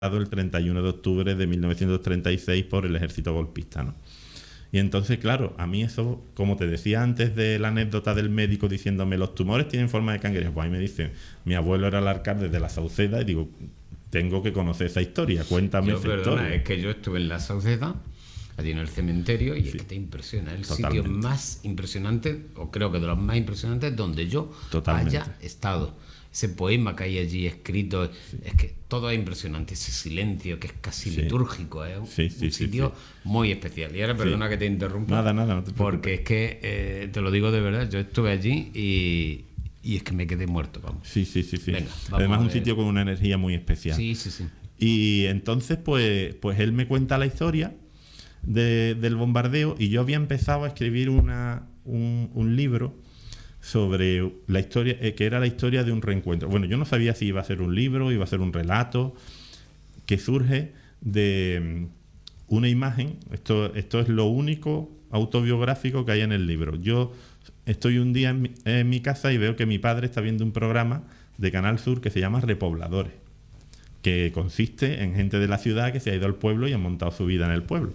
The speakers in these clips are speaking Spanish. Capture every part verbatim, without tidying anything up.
el treinta y uno de octubre de mil novecientos treinta y seis por el ejército golpista, ¿no? Y entonces, claro, a mí eso, como te decía antes de la anécdota del médico diciéndome los tumores tienen forma de cangrejo, pues ahí me dicen, mi abuelo era el alcalde de la Sauceda, y digo, tengo que conocer esa historia, cuéntame yo, esa perdona, historia. Es que yo estuve en la Sauceda, allí en el cementerio, y sí, es que te impresiona, el totalmente. Sitio más impresionante, o creo que de los más impresionantes, donde yo totalmente. haya estado. Ese poema que hay allí escrito, sí. es que todo es impresionante, ese silencio que es casi sí. litúrgico, es ¿eh? sí, sí, un sitio sí, sí. muy especial. Y ahora perdona sí. que te interrumpa. Nada, nada, no te porque es que, eh, te lo digo de verdad, yo estuve allí y, y es que me quedé muerto, vamos. Sí, sí, sí. sí. Venga, además un sitio con una energía muy especial. Sí, sí, sí. Y entonces, pues, pues él me cuenta la historia de, del bombardeo, y yo había empezado a escribir una, un, un libro sobre la historia, eh, que era la historia de un reencuentro. Bueno, yo no sabía si iba a ser un libro, iba a ser un relato, que surge de um, una imagen. Esto, esto es lo único autobiográfico que hay en el libro. Yo estoy un día en mi, en mi casa y veo que mi padre está viendo un programa de Canal Sur que se llama Repobladores, que consiste en gente de la ciudad que se ha ido al pueblo y ha montado su vida en el pueblo.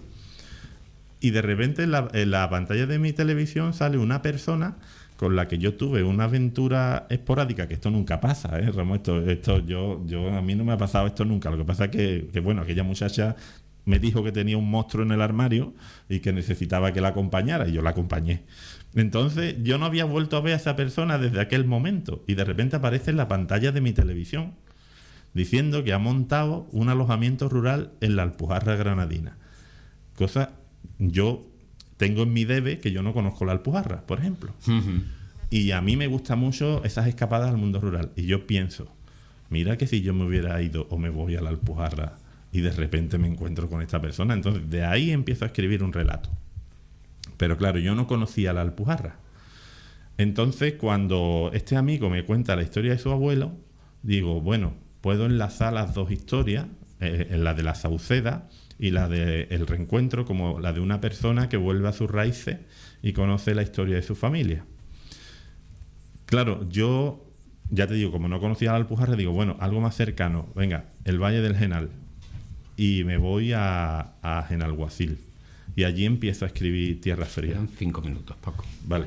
Y de repente en la, en la pantalla de mi televisión sale una persona con la que yo tuve una aventura esporádica, que esto nunca pasa, ¿eh, Ramón? Esto, esto yo, yo, a mí no me ha pasado esto nunca. Lo que pasa es que, que, bueno, aquella muchacha me dijo que tenía un monstruo en el armario y que necesitaba que la acompañara, y yo la acompañé. Entonces, yo no había vuelto a ver a esa persona desde aquel momento, y de repente aparece en la pantalla de mi televisión diciendo que ha montado un alojamiento rural en la Alpujarra Granadina. Cosa, yo tengo en mi debe que yo no conozco la Alpujarra, por ejemplo. Uh-huh. Y a mí me gustan mucho esas escapadas al mundo rural. Y yo pienso, mira que si yo me hubiera ido o me voy a la Alpujarra y de repente me encuentro con esta persona, entonces de ahí empiezo a escribir un relato. Pero claro, yo no conocía la Alpujarra. Entonces, cuando este amigo me cuenta la historia de su abuelo, digo, bueno, puedo enlazar las dos historias, eh, la de la Sauceda y la de el reencuentro, como la de una persona que vuelve a sus raíces y conoce la historia de su familia. Claro, yo, ya te digo, como no conocía la Alpujarra, digo, bueno, algo más cercano, venga, el Valle del Genal. Y me voy a, a Genalguacil. Y allí empiezo a escribir Tierra Fría. Quedan cinco minutos, Paco. Vale.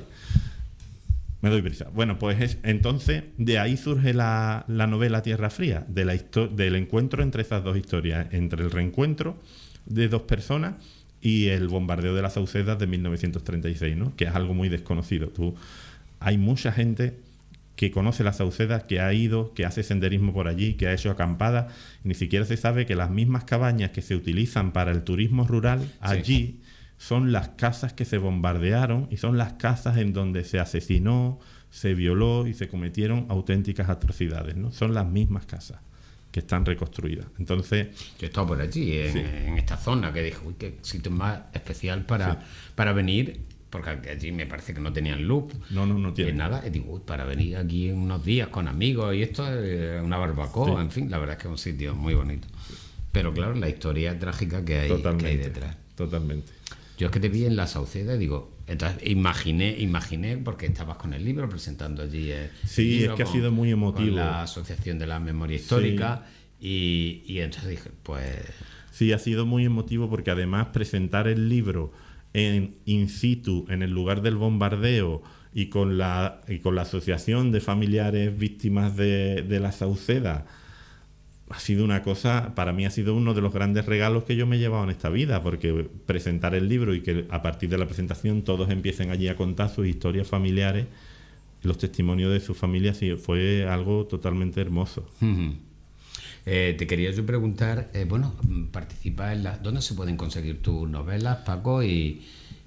Me doy prisa. Bueno, pues es, entonces de ahí surge la, la novela Tierra Fría, de la histo- del encuentro entre esas dos historias, entre el reencuentro de dos personas y el bombardeo de la Sauceda de mil novecientos treinta y seis, ¿no? Que es algo muy desconocido. Tú, hay mucha gente que conoce la Sauceda, que ha ido, que hace senderismo por allí, que ha hecho acampada, y ni siquiera se sabe que las mismas cabañas que se utilizan para el turismo rural allí sí. son las casas que se bombardearon y son las casas en donde se asesinó, se violó y se cometieron auténticas atrocidades, ¿no? Son las mismas casas que están reconstruidas. Entonces, yo he estado por allí, en, sí. en esta zona, que dije, uy, qué sitio más especial para, sí. para venir, porque allí me parece que no tenían luz. No, no, no tienen. nada. Y digo, uy, para venir aquí unos días con amigos y esto, eh, una barbacoa, sí. en fin, la verdad es que es un sitio muy bonito. Pero claro, la historia trágica que hay, que hay detrás. Totalmente. Yo es que te vi en la Sauceda y digo, entonces imaginé, imaginé, porque estabas con el libro presentando allí el Sí, libro es que con, ha sido muy emotivo. Con la Asociación de la Memoria Histórica, sí. y, y entonces dije, pues... Sí, ha sido muy emotivo porque además presentar el libro en in situ, en el lugar del bombardeo, y con la, y con la Asociación de Familiares Víctimas de, de la Sauceda, ha sido una cosa, para mí ha sido uno de los grandes regalos que yo me he llevado en esta vida, porque presentar el libro y que a partir de la presentación todos empiecen allí a contar sus historias familiares, los testimonios de sus familias, sí, fue algo totalmente hermoso. Uh-huh. Eh, te quería yo preguntar, eh, bueno, participa en la, ¿dónde se pueden conseguir tus novelas, Paco? Y,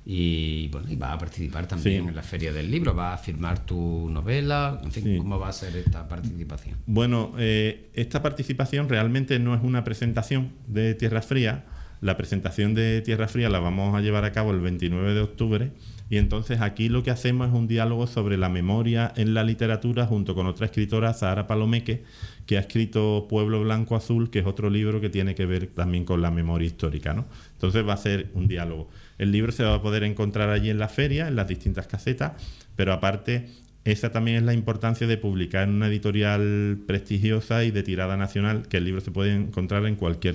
y bueno, y vas a participar también sí. en la Feria del Libro, vas a firmar tu novela, en fin, sí. ¿cómo va a ser esta participación? Bueno, eh, esta participación realmente no es una presentación de Tierra Fría. La presentación de Tierra Fría la vamos a llevar a cabo el veintinueve de octubre, y entonces aquí lo que hacemos es un diálogo sobre la memoria en la literatura junto con otra escritora, Zahara Palomeque, que ha escrito Pueblo Blanco Azul, que es otro libro que tiene que ver también con la memoria histórica, ¿no? Entonces va a ser un diálogo. El libro se va a poder encontrar allí en la feria, en las distintas casetas, pero aparte esa también es la importancia de publicar en una editorial prestigiosa y de tirada nacional, que el libro se puede encontrar en cualquier